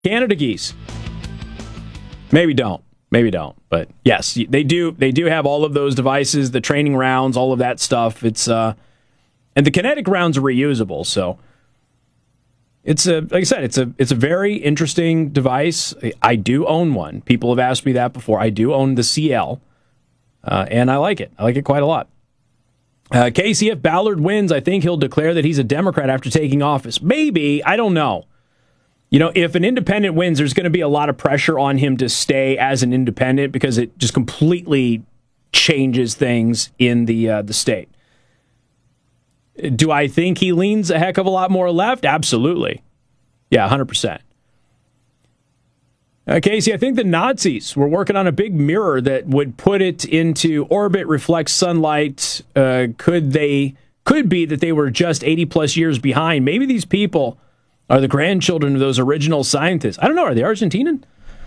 Canada geese. Maybe don't. But yes, they do have all of those devices, the training rounds, all of that stuff. It's and the kinetic rounds are reusable, so it's like I said, it's a very interesting device. I do own one. People have asked me that before. I do own the CL, and I like it. I like it quite a lot. Casey, if Ballard wins, I think he'll declare that he's a Democrat after taking office. Maybe. I don't know. You know, if an independent wins, there's going to be a lot of pressure on him to stay as an independent because it just completely changes things in the state. Do I think he leans a heck of a lot more left? Absolutely. Yeah, 100%. Casey, I think the Nazis were working on a big mirror that would put it into orbit, reflect sunlight. Could be that they were just 80 plus years behind. Maybe these people are the grandchildren of those original scientists. I don't know. Are they Argentinian?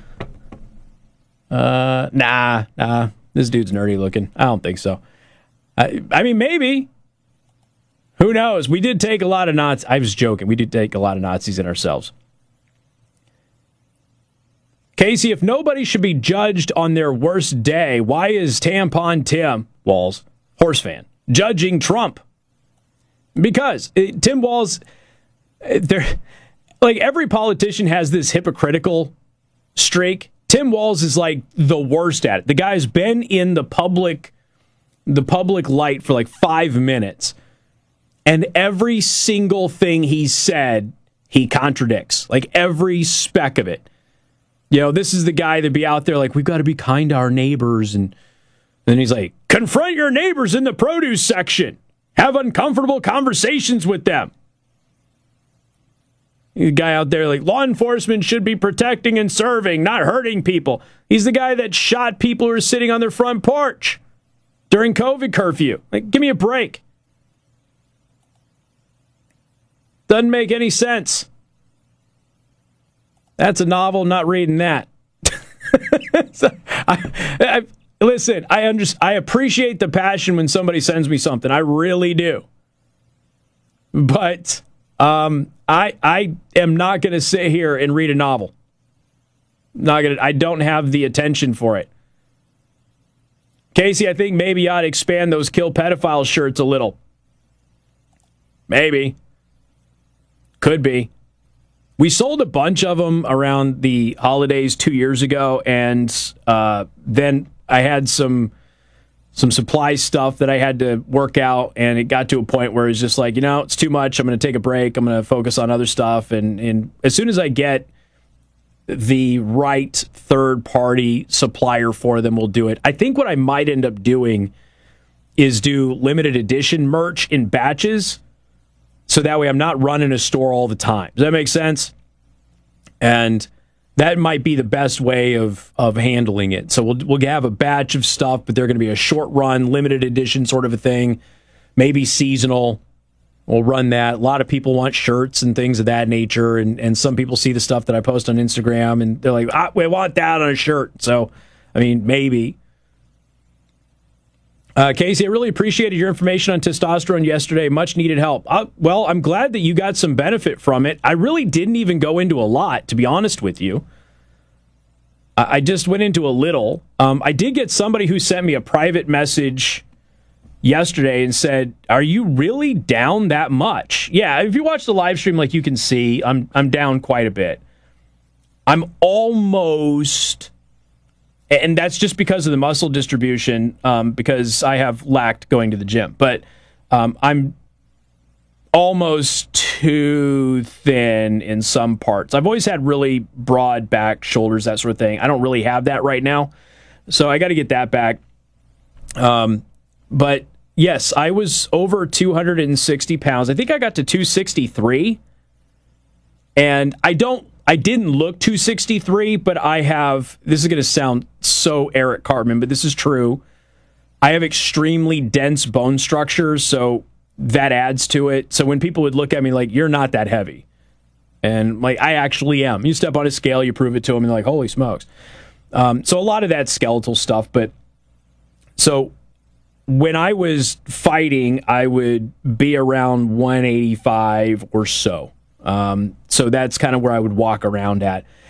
Nah. This dude's nerdy looking. I don't think so. I mean, maybe. Who knows? We did take a lot of Nazis. I was joking. We did take a lot of Nazis in ourselves. Casey, if nobody should be judged on their worst day, why is Tampon Tim Walz, horse fan, judging Trump? Because Tim Walz, like every politician has this hypocritical streak. Tim Walz is like the worst at it. The guy's been in the public light for like 5 minutes, and every single thing he said, he contradicts. Like every speck of it. You know, this is the guy that'd be out there like, we've got to be kind to our neighbors. And then he's like, confront your neighbors in the produce section. Have uncomfortable conversations with them. The guy out there like, law enforcement should be protecting and serving, not hurting people. He's the guy that shot people who were sitting on their front porch during COVID curfew. Like, give me a break. Doesn't make any sense. That's a novel. I'm not reading that. So, listen, I appreciate the passion when somebody sends me something. I really do. But I am not going to sit here and read a novel. I don't have the attention for it. Casey, I think maybe you ought to expand those kill pedophile shirts a little. Maybe. Could be. We sold a bunch of them around the holidays 2 years ago, and then I had some supply stuff that I had to work out, and it got to a point where it's just like, it's too much. I'm going to take a break. I'm going to focus on other stuff, and as soon as I get the right third-party supplier for them, we'll do it. I think what I might end up doing is do limited edition merch in batches, so that way I'm not running a store all the time. Does that make sense? And that might be the best way of handling it. So we'll have a batch of stuff, but they're going to be a short run, limited edition sort of a thing, maybe seasonal. We'll run that. A lot of people want shirts and things of that nature, and some people see the stuff that I post on Instagram, and they're like, we want that on a shirt. So, I mean, maybe. Casey, I really appreciated your information on testosterone yesterday. Much needed help. Well, I'm glad that you got some benefit from it. I really didn't even go into a lot, to be honest with you. I just went into a little. I did get somebody who sent me a private message yesterday and said, "Are you really down that much?" Yeah, if you watch the live stream, like you can see, I'm down quite a bit. I'm almost... And that's just because of the muscle distribution, because I have lacked going to the gym. But I'm almost too thin in some parts. I've always had really broad back, shoulders, that sort of thing. I don't really have that right now. So I got to get that back. But yes, I was over 260 pounds. I think I got to 263. And I didn't look 263, but I have, this is going to sound so Eric Cartman, but this is true. I have extremely dense bone structure, so that adds to it. So when people would look at me like, you're not that heavy. And like, I actually am. You step on a scale, you prove it to them, and they're like, holy smokes. So a lot of that skeletal stuff, but so when I was fighting, I would be around 185 or so. So that's kind of where I would walk around at.